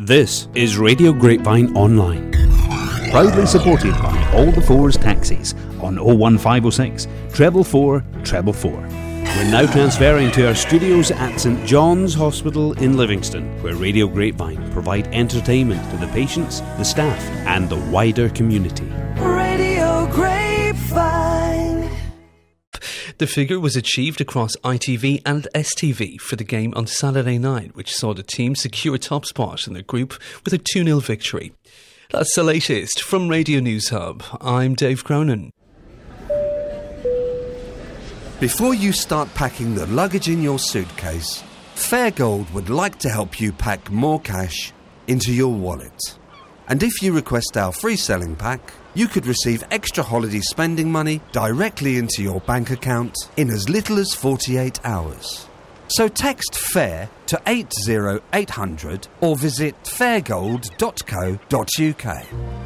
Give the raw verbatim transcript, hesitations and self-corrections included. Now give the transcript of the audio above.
This is Radio Grapevine Online, proudly supported by All the Fours Taxis on oh one five oh six, treble four, treble four. We're now transferring to our studios at St John's Hospital in Livingston, where Radio Grapevine provide entertainment to the patients, the staff and the wider community. Radio Grapevine. The figure was achieved across I T V and S T V for the game on Saturday night, which saw the team secure top spot in their group with a two nil victory. That's the latest from Radio News Hub. I'm Dave Cronin. Before you start packing the luggage in your suitcase, Fairgold would like to help you pack more cash into your wallet. And if you request our free selling pack, you could receive extra holiday spending money directly into your bank account in as little as forty-eight hours. So text FAIR to eight oh eight hundred or visit fairgold dot co dot uk.